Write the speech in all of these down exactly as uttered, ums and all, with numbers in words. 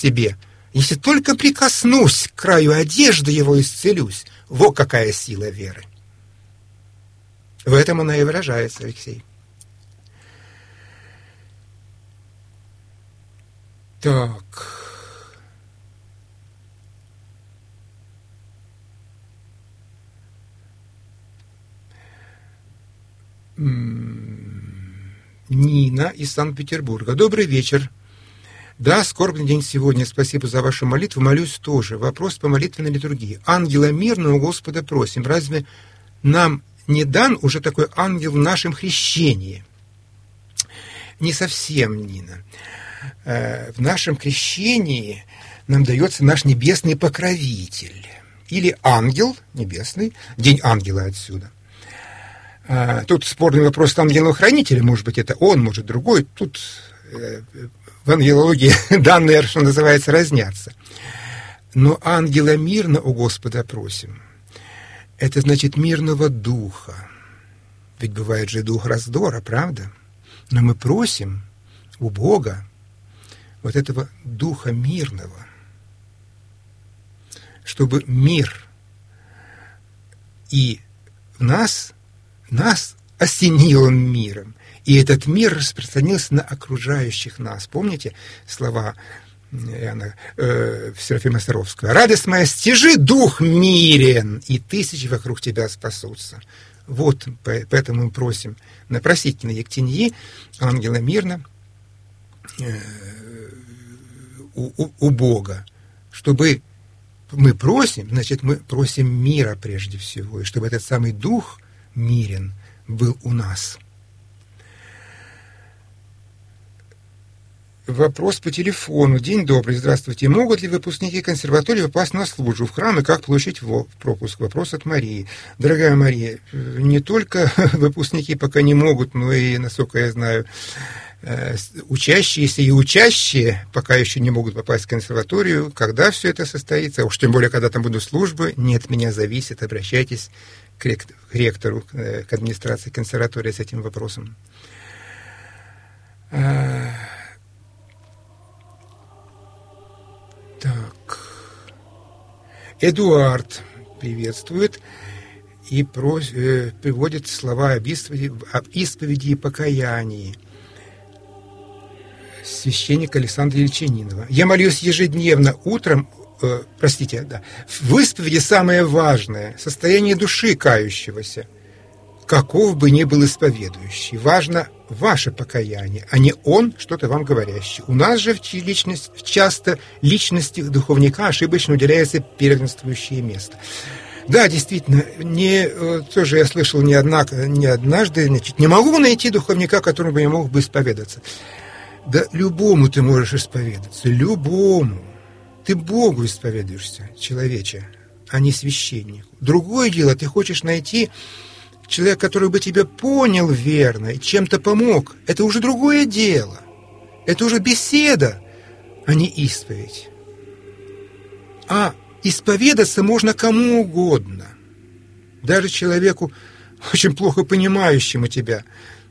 тебе. Если только прикоснусь к краю одежды его, исцелюсь. Вот какая сила веры. В этом она и выражается, Алексей. Так. Нина из Санкт-Петербурга. Добрый вечер. Да, скорбный день сегодня. Спасибо за вашу молитву. Молюсь тоже. Вопрос по молитвенной литургии. Ангела мирного Господа просим. Разве нам не дан уже такой ангел в нашем крещении? Не совсем, Нина. В нашем крещении нам дается наш небесный покровитель. Или ангел небесный. День ангела отсюда. Тут спорный вопрос ангела-хранителя. Может быть, это он, может, другой. Тут в ангелологии данные, что называется, разнятся. Но ангела мирно у Господа просим. Это значит мирного духа. Ведь бывает же дух раздора, правда? Но мы просим у Бога вот этого духа мирного, чтобы мир и в нас, нас осенил он миром. И этот мир распространился на окружающих нас. Помните слова Иоанна, э, Серафима Саровского? «Радость моя, стяжи дух мирен, и тысячи вокруг тебя спасутся». Вот поэтому мы просим на просительной Ектеньи ангела мирно э, у, у, у Бога, чтобы мы просим, значит, мы просим мира прежде всего, и чтобы этот самый дух мирен был у нас. Вопрос по телефону. День добрый, здравствуйте. Могут ли выпускники консерватории попасть на службу в храм и как получить пропуск? Вопрос от Марии. Дорогая Мария, не только выпускники пока не могут, но и, насколько я знаю, учащиеся и учащие пока еще не могут попасть в консерваторию. Когда все это состоится, уж тем более, когда там будут службы, не от меня зависит, обращайтесь к ректору, к администрации консерватории с этим вопросом. Так. Эдуард приветствует и прос, э, приводит слова об исповеди, об исповеди и покаянии священника Александра Ельчининова. Я молюсь ежедневно утром, э, простите, да, в исповеди самое важное – состояние души кающегося. Каков бы ни был исповедующий, важно ваше покаяние, а не он что-то вам говорящий. У нас же в личность, часто личности духовника ошибочно уделяется первенствующее место. Да, действительно, не, тоже я слышал не, одна, не однажды, значит, не могу найти духовника, которому я мог бы исповедаться. Да любому ты можешь исповедаться, любому. Ты Богу исповедуешься, человече, а не священнику. Другое дело, ты хочешь найти человек, который бы тебя понял верно и чем-то помог, это уже другое дело. Это уже беседа, а не исповедь. А исповедаться можно кому угодно. Даже человеку, очень плохо понимающему тебя.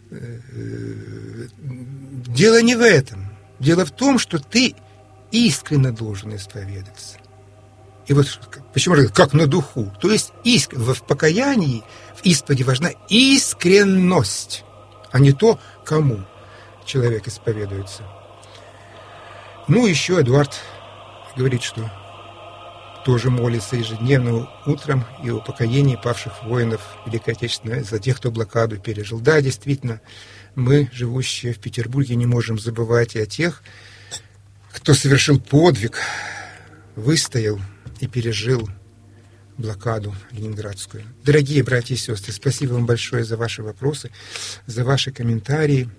Дело не в этом. Дело в том, что ты искренне должен исповедаться. И вот почему же как на духу? То есть иск... в покаянии, в исповеди важна искренность, а не то, кому человек исповедуется. Ну, еще Эдуард говорит, что тоже молится ежедневно утром и о покаянии павших воинов Великой Отечественной за тех, кто блокаду пережил. Да, действительно, мы, живущие в Петербурге, не можем забывать и о тех, кто совершил подвиг, выстоял и пережил блокаду ленинградскую. Дорогие братья и сестры, спасибо вам большое за ваши вопросы, за ваши комментарии.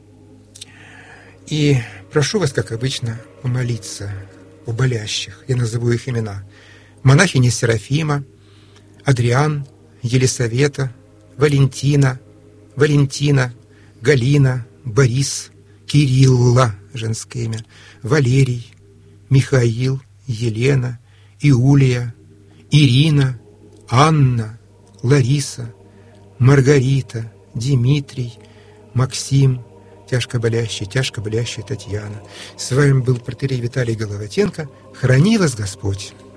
И прошу вас, как обычно, помолиться о болящих. Я назову их имена. Монахиня Серафима, Адриан, Елисавета, Валентина, Валентина, Галина, Борис, Кирилла, женское имя, Валерий, Михаил, Елена, Иулия, Ирина, Анна, Лариса, Маргарита, Дмитрий, Максим, тяжко болящая, тяжко болящая Татьяна. С вами был протоиерей Виталий Головатенко. Храни вас Господь!